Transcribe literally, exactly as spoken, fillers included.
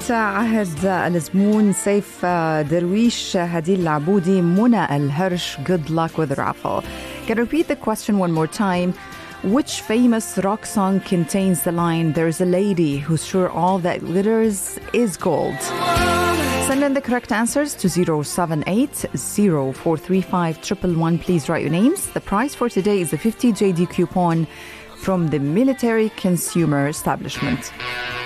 عهد الزبون سيف درويش هديل العبودي منى الهرش. Good luck with the raffle. Can I repeat the question one more time? Which famous rock song contains the line, "There's a lady who's sure all that glitters is gold"? Send in the correct answers to zero seven eight zero four three five one one one. Please write your names. The prize for today is a fifty J D coupon from the Military Consumer Establishment.